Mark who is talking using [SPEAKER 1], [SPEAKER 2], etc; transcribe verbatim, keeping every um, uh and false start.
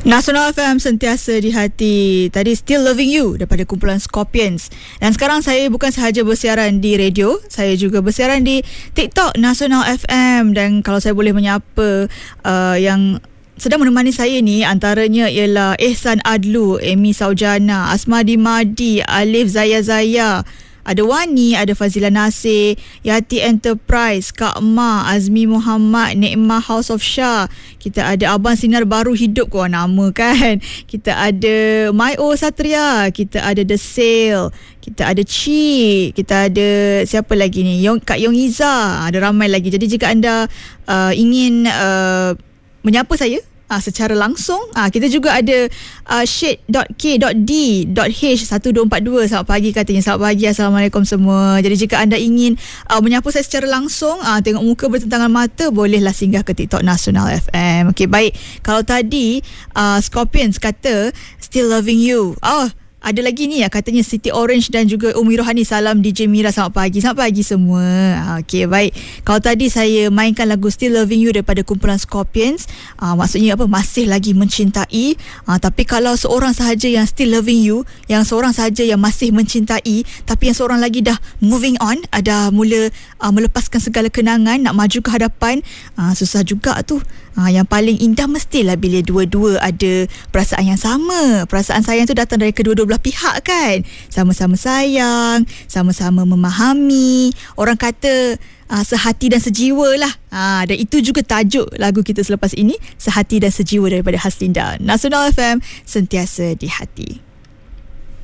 [SPEAKER 1] Nasional F M sentiasa di hati. Tadi Still Loving You daripada kumpulan Scorpions. Dan sekarang saya bukan sahaja bersiaran di radio, saya juga bersiaran di TikTok Nasional F M. Dan kalau saya boleh menyapa uh, yang sedang menemani saya ni, antaranya ialah Ehsan Adlu, Amy Saujana, Asmadi Madi, Alif Zaya Zaya, ada Wani, ada Fazila Nasir, Yati Enterprise, Kak Ma, Azmi Muhammad, Nikmah House of Shah. Kita ada Abang Sinar Baru Hidup, kau nama kan. Kita ada Mayo Satria, kita ada The Sale, kita ada Chi, kita ada siapa lagi ni, Yong, Kak Yong Iza, ada ramai lagi. Jadi jika anda uh, ingin uh, menyapa saya Ah, secara langsung, ah, kita juga ada uh, shade dot k dot d dot h satu dua empat dua. Selamat pagi katanya. Selamat pagi, Assalamualaikum semua. Jadi jika anda ingin uh, menyapa saya secara langsung, ah, tengok muka bertentangan mata, bolehlah singgah ke TikTok Nasional F M. Okey, baik. Kalau tadi uh, Scorpions kata Still Loving You, oh, ada lagi ni ya, katanya Siti Orange dan juga Umi Rohani. Salam D J Mira, selamat pagi. Selamat pagi semua. Okey, baik. Kalau tadi saya mainkan lagu Still Loving You daripada kumpulan Scorpions, uh, maksudnya apa? Masih lagi mencintai. Uh, tapi kalau seorang sahaja yang still loving you, yang seorang sahaja yang masih mencintai, tapi yang seorang lagi dah moving on, ada mula uh, melepaskan segala kenangan, nak maju ke hadapan, uh, susah juga tu. Uh, yang paling indah mestilah bila dua-dua ada perasaan yang sama. Perasaan sayang tu datang dari kedua-dua belah pihak kan. Sama-sama sayang, sama-sama memahami. Orang kata uh, sehati dan sejiwa lah. Uh, dan itu juga tajuk lagu kita selepas ini, Sehati dan Sejiwa daripada Haslinda. Nasional F M, sentiasa di hati.